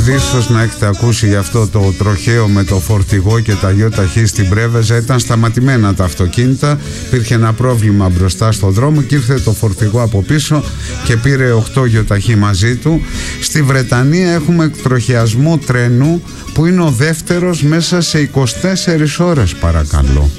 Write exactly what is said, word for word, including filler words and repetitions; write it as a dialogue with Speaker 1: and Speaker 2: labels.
Speaker 1: Ίσως να έχετε ακούσει γι' αυτό το τροχαίο με το φορτηγό και τα γιοταχή στην Πρέβεζα. Ήταν σταματημένα τα αυτοκίνητα, υπήρχε ένα πρόβλημα μπροστά στο δρόμο και ήρθε το φορτηγό από πίσω και πήρε οκτώ γιοταχή μαζί του. Στη Βρετανία έχουμε εκτροχιασμό τρένου που είναι ο δεύτερος μέσα σε είκοσι τέσσερις ώρες, παρακαλώ.